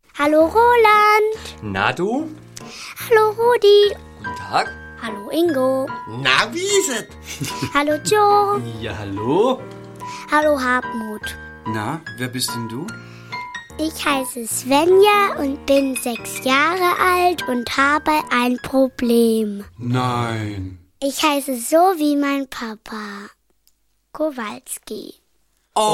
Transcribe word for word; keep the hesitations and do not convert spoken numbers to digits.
Hallo Roland. Na du? Hallo Rudi. Guten Tag. Hallo Ingo. Na, wie ist es? Hallo Joe. Ja, hallo? Hallo Hartmut. Na, wer bist denn du? Ich heiße Svenja und bin sechs Jahre alt und habe ein Problem. Nein. Ich heiße so wie mein Papa. Kowalski.